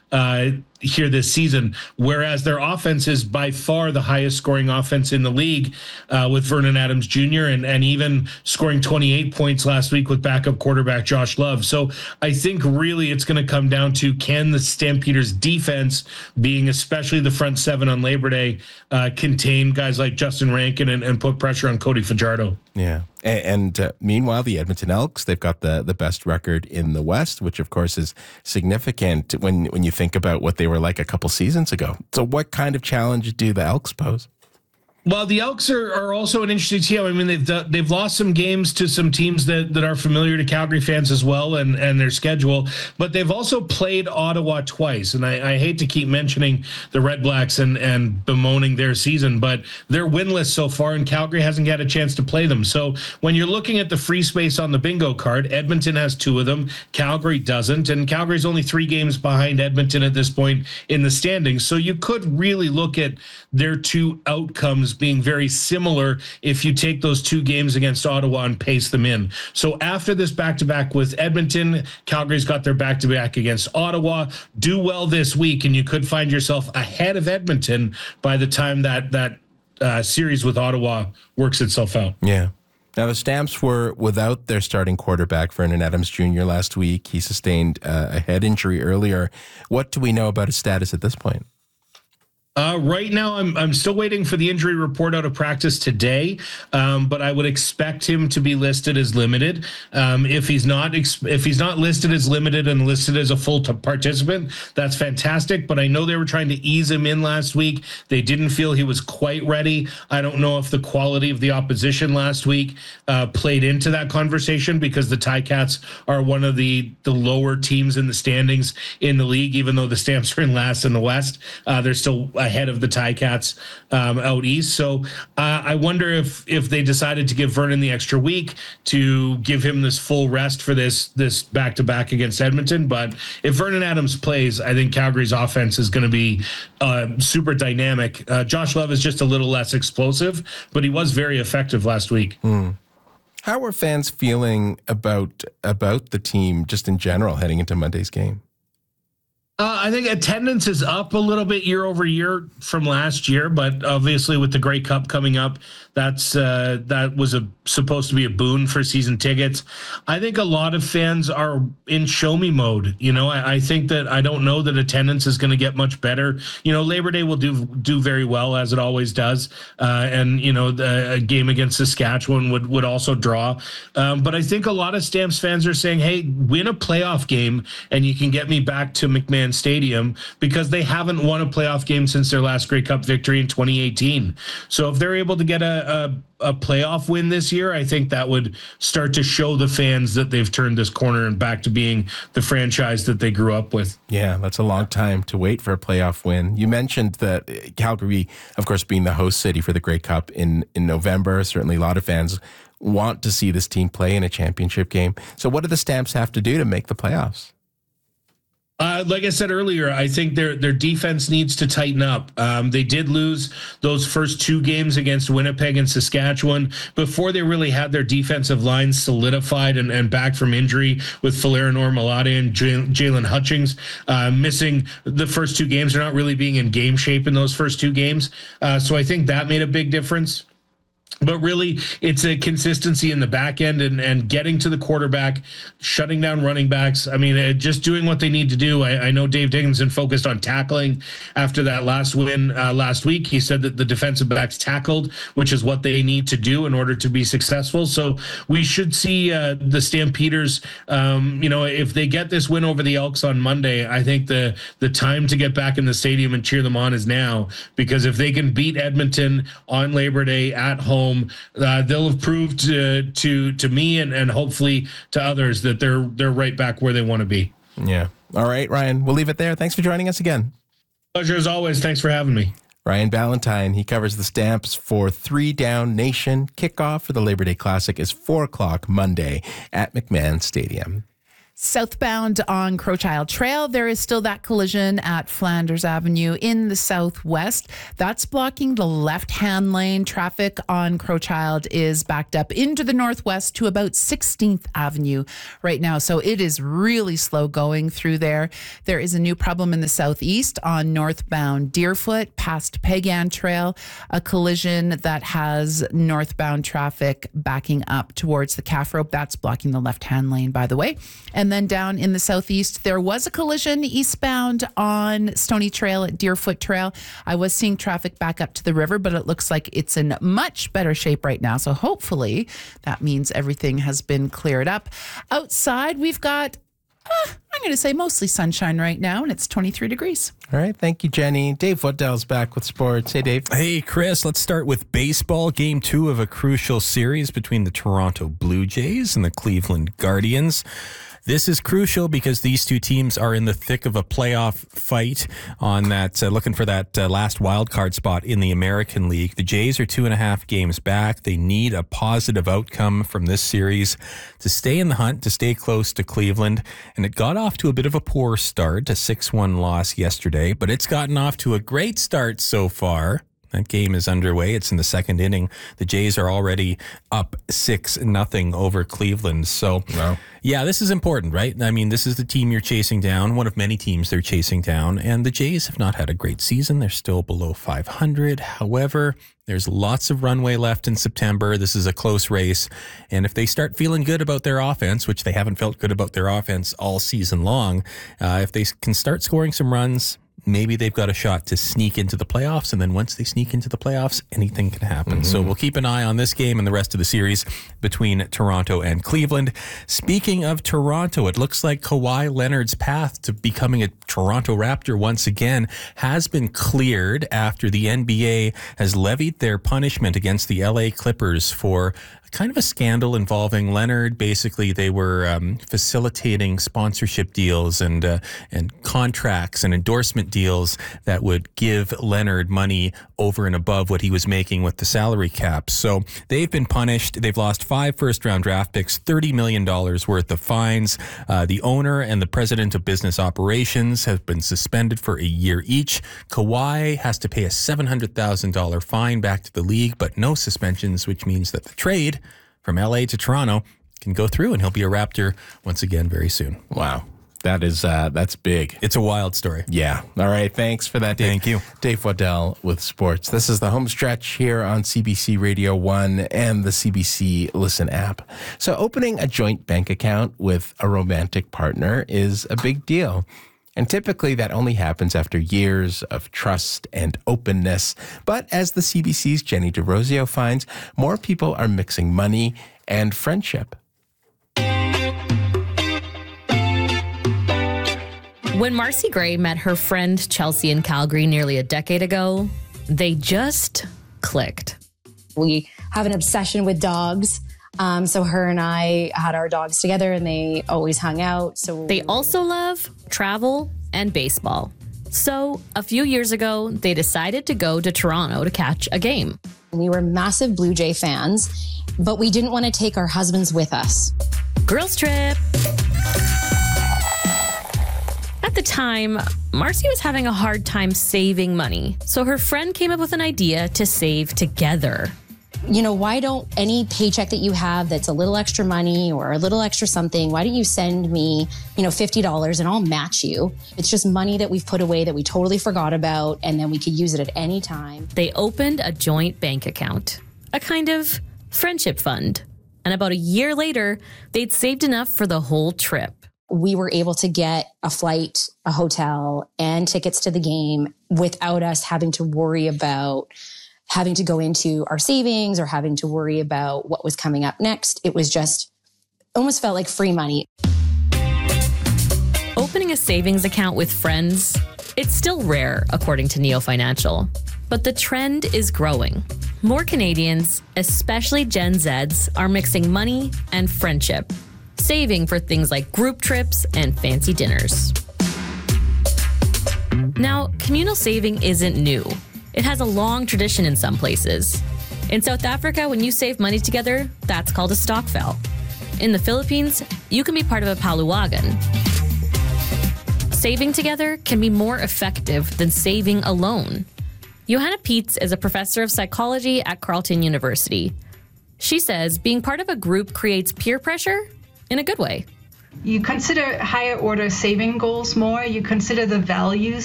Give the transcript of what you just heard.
here this season, whereas their offense is by far the highest scoring offense in the league, with Vernon Adams Jr. and even scoring 28 points last week with backup quarterback Josh Love. So I think really it's going to come down to, can the Stampeders defense, being especially the front seven on Labor Day, contain guys like Justin Rankin and put pressure on Cody Fajardo. Yeah. And meanwhile, the Edmonton Elks, they've got the best record in the West, which of course is significant when you think about what they were like a couple seasons ago. So what kind of challenge do the Elks pose? Well, the Elks are also an interesting team. I mean, they've lost some games to some teams that are familiar to Calgary fans as well, and their schedule. But they've also played Ottawa twice, and I hate to keep mentioning the Red Blacks and bemoaning their season, but they're winless so far, and Calgary hasn't had a chance to play them. So when you're looking at the free space on the bingo card, Edmonton has 2 of them, Calgary doesn't, and Calgary's only 3 games behind Edmonton at this point in the standings. So you could really look at their 2 outcomes being very similar if you take those 2 games against Ottawa and pace them in. So after this back-to-back with Edmonton, Calgary's got their back-to-back against Ottawa. Do well this week, and you could find yourself ahead of Edmonton by the time that series with Ottawa works itself out. Yeah. Now, the Stamps were without their starting quarterback, Vernon Adams Jr., last week. He sustained a head injury earlier. What do we know about his status at this point? Right now, I'm still waiting for the injury report out of practice today, but I would expect him to be listed as limited. If he's not listed as limited and listed as a full participant, that's fantastic. But I know they were trying to ease him in last week. They didn't feel he was quite ready. I don't know if the quality of the opposition last week played into that conversation, because the Ticats are one of the lower teams in the standings in the league. Even though the Stamps are in last in the West, they're still ahead of the Ticats out east. So I wonder if they decided to give Vernon the extra week to give him this full rest for this back-to-back against Edmonton. But if Vernon Adams plays, I think Calgary's offense is going to be super dynamic. Josh Love is just a little less explosive, but he was very effective last week. How are fans feeling about the team just in general heading into Monday's game? I think attendance is up a little bit year over year from last year, but obviously with the Grey Cup coming up, that was supposed to be a boon for season tickets. I think a lot of fans are in show me mode. You know, I think that I don't know that attendance is going to get much better. You know, Labor Day will do very well, as it always does, and you know, a game against Saskatchewan would also draw. But I think a lot of Stamps fans are saying, "Hey, win a playoff game, and you can get me back to McMahon Stadium," because they haven't won a playoff game since their last Grey Cup victory in 2018. So if they're able to get a playoff win this year, I think that would start to show the fans that they've turned this corner and back to being the franchise that they grew up with. Yeah, that's a long time to wait for a playoff win. You mentioned that Calgary, of course, being the host city for the Grey Cup in November, certainly a lot of fans want to see this team play in a championship game. So what do the Stamps have to do to make the playoffs? Like I said earlier, I think their defense needs to tighten up. They did lose those first 2 games against Winnipeg and Saskatchewan before they really had their defensive line solidified and back from injury, with Folarin Ormailade and Jalen Hutchings missing the first 2 games. They're not really being in game shape in those first 2 games. So I think that made a big difference. But really, it's a consistency in the back end and getting to the quarterback, shutting down running backs. I mean, just doing what they need to do. I know Dave Dickinson focused on tackling after that last win last week. He said that the defensive backs tackled, which is what they need to do in order to be successful. So we should see the Stampeders, you know, if they get this win over the Elks on Monday, I think the time to get back in the stadium and cheer them on is now, because if they can beat Edmonton on Labor Day at home, they'll have proved to me and hopefully to others that they're right back where they want to be. Yeah. All right, Ryan, we'll leave it there. Thanks for joining us again. Pleasure as always. Thanks for having me. Ryan Ballantyne, he covers the Stamps for 3 Down Nation. Kickoff for the Labor Day Classic is 4 o'clock Monday at McMahon Stadium. Southbound on Crowchild Trail, there is still that collision at Flanders Avenue in the southwest. That's blocking the left-hand lane. Traffic on Crowchild is backed up into the northwest to about 16th Avenue right now. So it is really slow going through there. There is a new problem in the southeast on northbound Deerfoot past Pagan Trail, a collision that has northbound traffic backing up towards the calf rope. That's blocking the left-hand lane, by the way. And then down in the southeast, there was a collision eastbound on Stony Trail at Deerfoot Trail. I was seeing traffic back up to the river, but it looks like it's in much better shape right now. So hopefully that means everything has been cleared up. Outside, we've got, I'm going to say mostly sunshine right now, and it's 23 degrees. All right. Thank you, Jenny. Dave Waddell's back with sports. Hey, Dave. Hey, Chris. Let's start with baseball. Game 2 of a crucial series between the Toronto Blue Jays and the Cleveland Guardians. This is crucial because these two teams are in the thick of a playoff fight on that, looking for that last wild card spot in the American League. The Jays are 2.5 games back. They need a positive outcome from this series to stay in the hunt, to stay close to Cleveland. And it got off to a bit of a poor start, a 6-1 loss yesterday, but it's gotten off to a great start so far. That game is underway. It's in the second inning. The Jays are already up 6-0 over Cleveland. So, yeah, this is important, right? I mean, this is the team you're chasing down, one of many teams they're chasing down. And the Jays have not had a great season. They're still below 500. However, there's lots of runway left in September. This is a close race. And if they start feeling good about their offense, which they haven't felt good about their offense all season long, if they can start scoring some runs, maybe they've got a shot to sneak into the playoffs. And then once they sneak into the playoffs, anything can happen. So we'll keep an eye on this game and the rest of the series between Toronto and Cleveland. Speaking of Toronto, it looks like Kawhi Leonard's path to becoming a Toronto Raptor once again has been cleared after the NBA has levied their punishment against the LA Clippers for kind of a scandal involving Leonard. Basically, they were facilitating sponsorship deals and contracts and endorsement deals that would give Leonard money over and above what he was making with the salary cap. So they've been punished. They've lost 5 first-round draft picks, $30 million worth of fines. The owner and the president of business operations have been suspended for a year each. Kawhi has to pay a $700,000 fine back to the league, but no suspensions, which means that the trade from LA to Toronto can go through, and he'll be a Raptor once again very soon. Wow. That is, that's big. It's a wild story. Yeah. All right. Thanks for that, Dave. Thank you. Dave Waddell with sports. This is the home stretch here on CBC Radio 1 and the CBC Listen app. So opening a joint bank account with a romantic partner is a big deal. And typically that only happens after years of trust and openness. But as the CBC's Jenny DeRosio finds, more people are mixing money and friendship. When Marcy Gray met her friend Chelsea in Calgary nearly a decade ago, they just clicked. We have an obsession with dogs. So her and I had our dogs together and they always hung out. So they also love travel and baseball. So a few years ago, they decided to go to Toronto to catch a game. We were massive Blue Jay fans, but we didn't want to take our husbands with us. Girls trip. At the time, Marcy was having a hard time saving money. So her friend came up with an idea to save together. You know, why don't any paycheck that you have that's a little extra money or a little extra something, why don't you send me, $50 and I'll match you? It's just money that we've put away that we totally forgot about, and then we could use it at any time. They opened a joint bank account, a kind of friendship fund. And about a year later, they'd saved enough for the whole trip. We were able to get a flight, a hotel, and tickets to the game without us having to worry about having to go into our savings or having to worry about what was coming up next. It was just almost felt like free money. Opening a savings account with friends, it's still rare, according to Neo Financial. But the trend is growing. More Canadians, especially Gen Zs, are mixing money and friendship, saving for things like group trips and fancy dinners. Now, communal saving isn't new. It has a long tradition in some places. In South Africa, when you save money together, that's called a stokvel. In the Philippines, you can be part of a paluwagan. Saving together can be more effective than saving alone. Johanna Pietz is a professor of psychology at Carleton University. She says being part of a group creates peer pressure in a good way. You consider higher order saving goals more. You consider the values